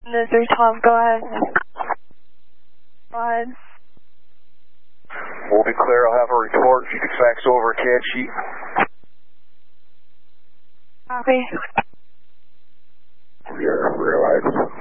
This is Tom. Go ahead. Go ahead. We'll be clear. I'll have a report. If you could fax over a CAD sheet. Copy. Yeah, realize.